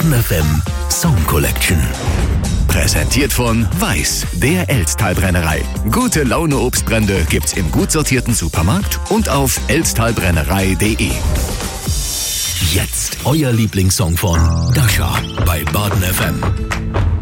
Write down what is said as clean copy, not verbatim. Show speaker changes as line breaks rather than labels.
Baden FM Song Collection. Präsentiert von Weiß, der Elsttalbrennerei. Gute Laune Obstbrände gibt's im gut sortierten Supermarkt und auf elsttalbrennerei.de. Jetzt euer Lieblingssong von Dasha bei Baden FM.